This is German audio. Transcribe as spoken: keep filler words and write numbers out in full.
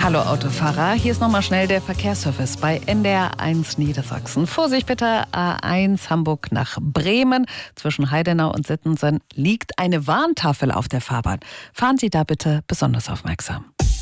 Hallo Autofahrer, hier ist nochmal schnell der Verkehrsservice bei N D R eins Niedersachsen. Vorsicht bitte, A eins Hamburg nach Bremen. Zwischen Heidenau und Sittensen liegt eine Warntafel auf der Fahrbahn. Fahren Sie da bitte besonders aufmerksam.